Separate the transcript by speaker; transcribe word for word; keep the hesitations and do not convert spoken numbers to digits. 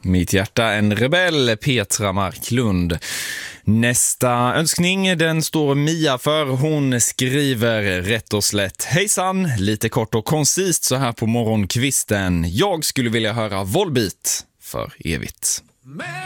Speaker 1: Mitt hjärta en rebell, Petra Marklund. Nästa önskning, den står Mia för. Hon skriver rätt och slätt: hejsan, lite kort och koncist så här på morgonkvisten. Jag skulle vilja höra Volbeat för evigt.